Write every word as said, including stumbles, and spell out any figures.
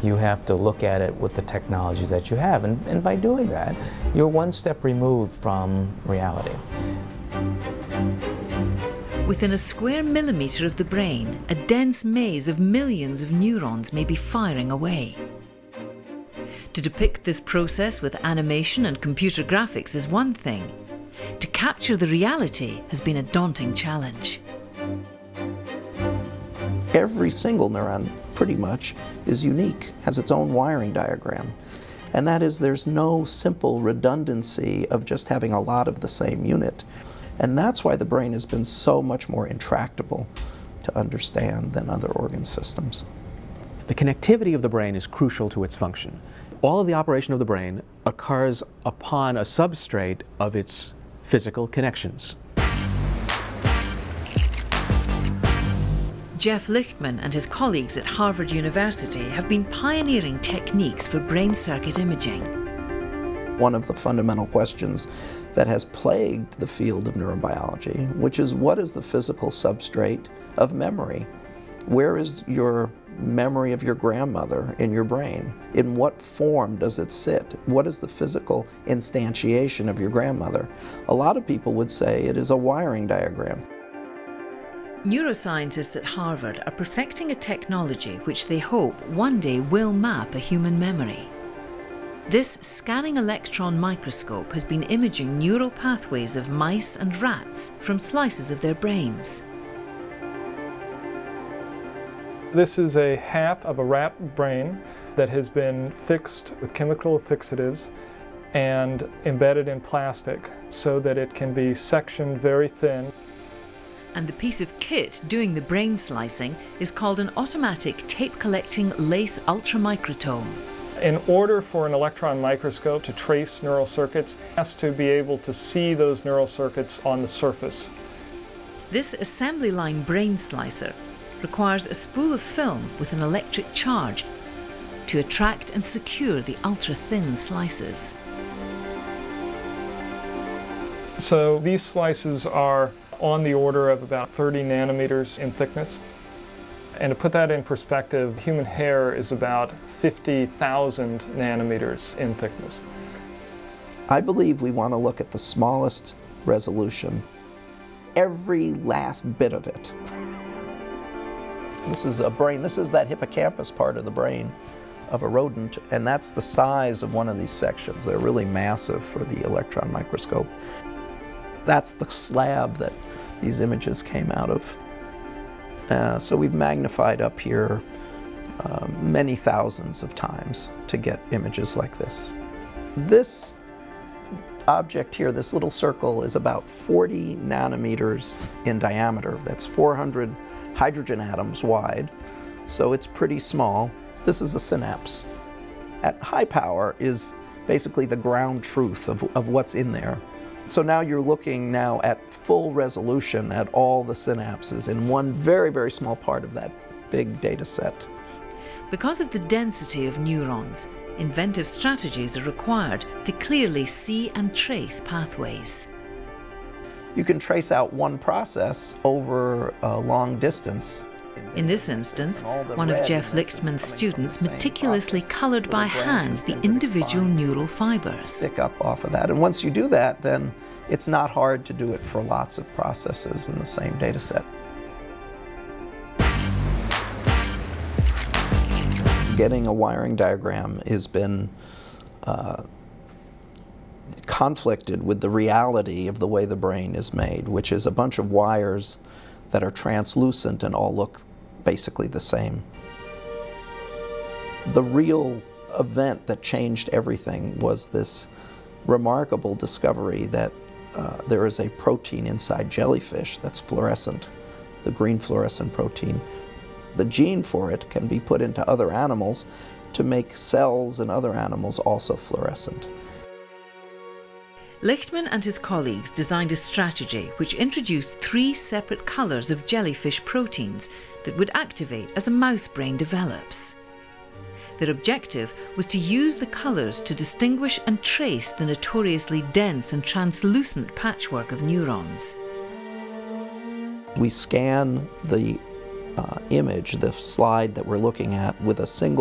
You have to look at it with the technologies that you have, and, and by doing that, you're one step removed from reality. Within a square millimetre of the brain, a dense maze of millions of neurons may be firing away. To depict this process with animation and computer graphics is one thing. To capture the reality has been a daunting challenge. Every single neuron, pretty much, is unique, has its own wiring diagram. And that is, there's no simple redundancy of just having a lot of the same unit. And that's why the brain has been so much more intractable to understand than other organ systems. The connectivity of the brain is crucial to its function. All of the operation of the brain occurs upon a substrate of its physical connections. Jeff Lichtman and his colleagues at Harvard University have been pioneering techniques for brain circuit imaging. One of the fundamental questions that has plagued the field of neurobiology, which is, what is the physical substrate of memory? Where is your memory of your grandmother in your brain? In what form does it sit? What is the physical instantiation of your grandmother? A lot of people would say it is a wiring diagram. Neuroscientists at Harvard are perfecting a technology which they hope one day will map a human memory. This scanning electron microscope has been imaging neural pathways of mice and rats from slices of their brains. This is a half of a rat brain that has been fixed with chemical fixatives and embedded in plastic so that it can be sectioned very thin. And the piece of kit doing the brain slicing is called an automatic tape-collecting lathe ultramicrotome. In order for an electron microscope to trace neural circuits, it has to be able to see those neural circuits on the surface. This assembly line brain slicer requires a spool of film with an electric charge to attract and secure the ultra-thin slices. So these slices are on the order of about thirty nanometers in thickness. And to put that in perspective, human hair is about fifty thousand nanometers in thickness. I believe we want to look at the smallest resolution, every last bit of it. This is a brain, this is that hippocampus part of the brain of a rodent, and that's the size of one of these sections. They're really massive for the electron microscope. That's the slab that these images came out of. Uh, so we've magnified up here uh, many thousands of times to get images like this. This object here, this little circle, is about forty nanometers in diameter. That's four hundred hydrogen atoms wide, so it's pretty small. This is a synapse. At high power is basically the ground truth of, of what's in there. So now you're looking now at full resolution at all the synapses in one very, very small part of that big data set. Because of the density of neurons, inventive strategies are required to clearly see and trace pathways. You can trace out one process over a long distance. In this instance, one of Jeff Lichtman's students meticulously coloured by hand the individual neural fibres. Stick up off of that, and once you do that, then it's not hard to do it for lots of processes in the same data set. Getting a wiring diagram has been uh, conflicted with the reality of the way the brain is made, which is a bunch of wires that are translucent and all look basically the same. The real event that changed everything was this remarkable discovery that uh, there is a protein inside jellyfish that's fluorescent, the green fluorescent protein. The gene for it can be put into other animals to make cells in other animals also fluorescent. Lichtman and his colleagues designed a strategy which introduced three separate colours of jellyfish proteins that would activate as a mouse brain develops. Their objective was to use the colours to distinguish and trace the notoriously dense and translucent patchwork of neurons. We scan the uh, image, the slide that we're looking at, with a single